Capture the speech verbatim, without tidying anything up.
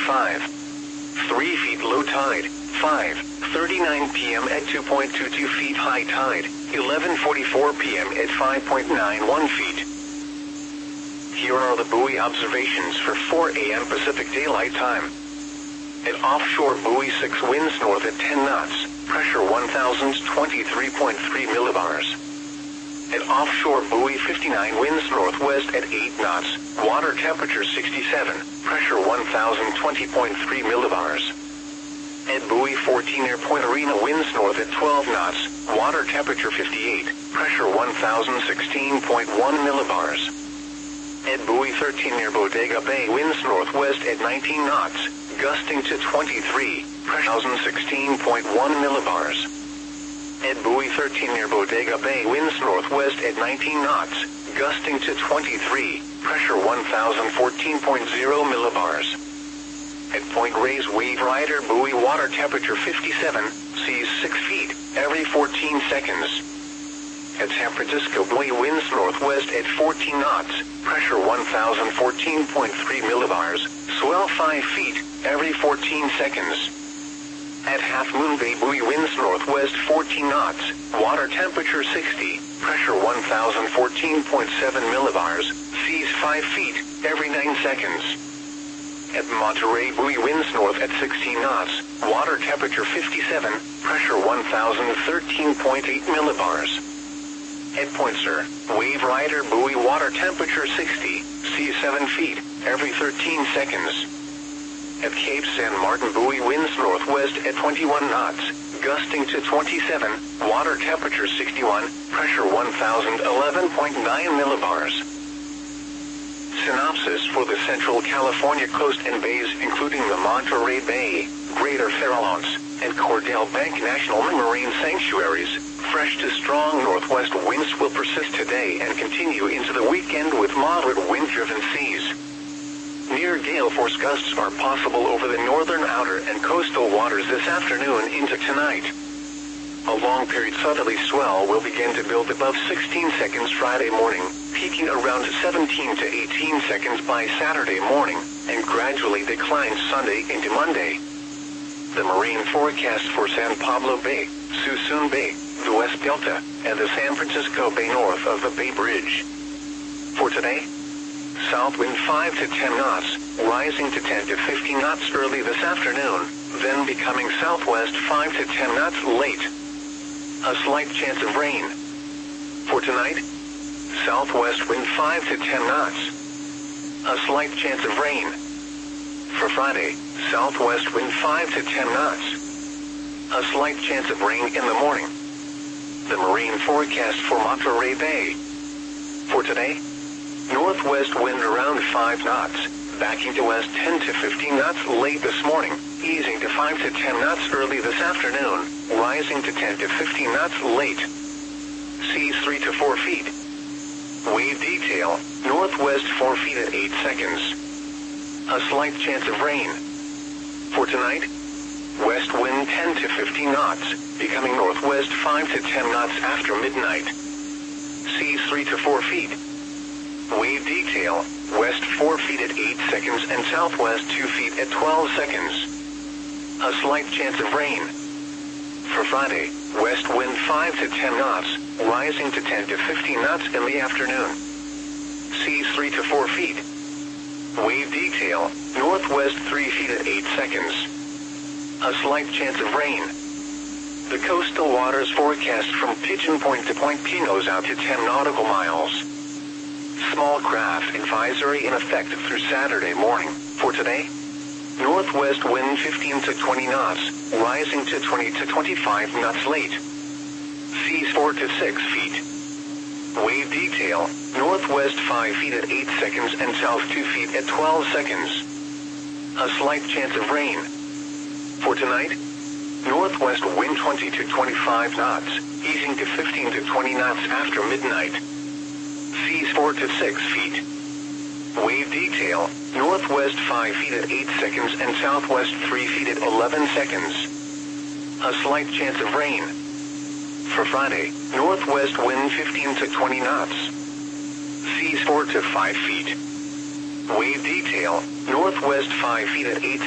five. three feet low tide, five thirty-nine p m at two point two two feet high tide, eleven forty-four p m at five point nine one feet. Here are the buoy observations for four a m Pacific Daylight Time. At offshore buoy six, winds north at ten knots, pressure one thousand twenty-three point three millibars. At offshore buoy fifty-nine, winds northwest at eight knots, water temperature sixty-seven, pressure one thousand twenty point three millibars. At buoy fourteen, near Point Arena, winds north at twelve knots, water temperature fifty-eight, pressure one thousand sixteen point one millibars. At buoy thirteen, near Bodega Bay, winds northwest at nineteen knots, gusting to twenty-three, pressure one thousand sixteen point one millibars. At buoy thirteen, near Bodega Bay, winds northwest at nineteen knots, gusting to twenty-three, pressure one thousand fourteen point zero millibars. At Point Reyes Wave Rider buoy, water temperature fifty-seven, seas six feet, every fourteen seconds. At San Francisco buoy, winds northwest at fourteen knots, pressure one thousand fourteen point three millibars, swell five feet, every fourteen seconds. At Half Moon Bay buoy, winds northwest fourteen knots, water temperature sixty, pressure one thousand fourteen point seven millibars, seas five feet, every nine seconds. At Monterey buoy, winds north at sixteen knots, water temperature fifty-seven, pressure one thousand thirteen point eight millibars. At Point Sur, Wave Rider buoy, water temperature sixty, seas seven feet, every thirteen seconds. At Cape San Martin buoy, winds northwest at twenty-one knots, gusting to twenty-seven, water temperature sixty-one, pressure one thousand eleven point nine millibars. Synopsis for the Central California coast and bays, including the Monterey Bay, Greater Farallones, and Cordell Bank National Marine Sanctuaries. Fresh to strong northwest winds will persist today and continue into the weekend with moderate wind-driven seas. Near gale force gusts are possible over the northern outer and coastal waters this afternoon into tonight. A long-period southerly swell will begin to build above sixteen seconds Friday morning, peaking around seventeen to eighteen seconds by Saturday morning, and gradually decline Sunday into Monday. The marine forecast for San Pablo Bay, Suisun Bay, the West Delta, and the San Francisco Bay north of the Bay Bridge. For today, south wind five to ten knots, rising to ten to fifteen knots early this afternoon, then becoming southwest five to ten knots late. A slight chance of rain. For tonight, southwest wind five to ten knots. A slight chance of rain. For Friday, southwest wind five to ten knots. A slight chance of rain in the morning. The marine forecast for Monterey Bay. For today, northwest wind around five knots, backing to west ten to fifteen knots late this morning, easing to five to ten knots early this afternoon, rising to ten to fifteen knots late. Seas three to four feet. Wave detail, northwest four feet at eight seconds. A slight chance of rain. For tonight, west wind ten to fifteen knots, becoming northwest five to ten knots after midnight. Seas three to four feet. Wave detail, west four feet at eight seconds and southwest two feet at twelve seconds. A slight chance of rain. For Friday, west wind five to ten knots, rising to ten to fifteen knots in the afternoon. Seas three to four feet. Wave detail, northwest three feet at eight seconds. A slight chance of rain. The coastal waters forecast from Pigeon Point to Point Pinos out to ten nautical miles. Small craft advisory in effect through Saturday morning. For today, northwest wind fifteen to twenty knots, rising to twenty to twenty-five knots late. Seas four to six feet. Wave detail, northwest five feet at eight seconds and south two feet at twelve seconds. A slight chance of rain. For tonight, northwest wind twenty to twenty-five knots, easing to fifteen to twenty knots after midnight. Seas four to six feet. Wave detail, northwest five feet at eight seconds and southwest three feet at eleven seconds. A slight chance of rain. For Friday, northwest wind fifteen to twenty knots. Seas four to five feet. Wave detail, northwest five feet at eight